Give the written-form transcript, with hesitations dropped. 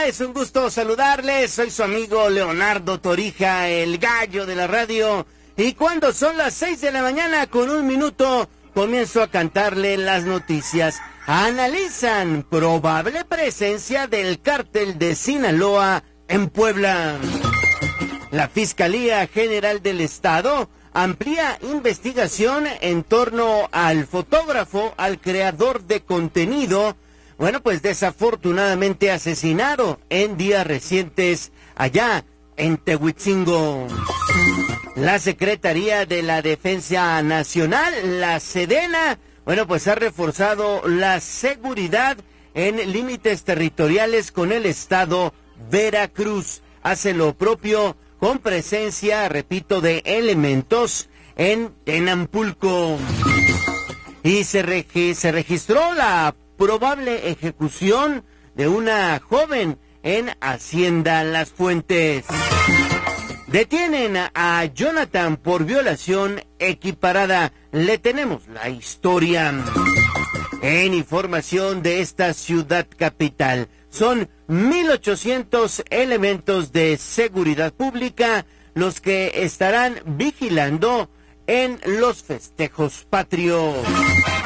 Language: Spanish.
tardes, un gusto saludarles. Soy su amigo Leonardo Torija, el gallo de la radio. Y cuando son las 6 de la mañana con 1 minuto, comienzo a cantarle las noticias. Analizan probable presencia del cártel de Sinaloa en Puebla. La Fiscalía General del Estado amplía investigación en torno al fotógrafo, al creador de contenido, pues desafortunadamente asesinado en días recientes allá en Tehuitzingo. La Secretaría de la Defensa Nacional, la Sedena, ha reforzado la seguridad en límites territoriales con el estado Veracruz. Hace lo propio con presencia, repito, de elementos en Tenanpulco. Y se registró la probable ejecución de una joven en Hacienda Las Fuentes. Detienen a Jonathan por violación equiparada. Le tenemos la historia. En información de esta ciudad capital, son 1,800 elementos de seguridad pública los que estarán vigilando en los festejos patrios.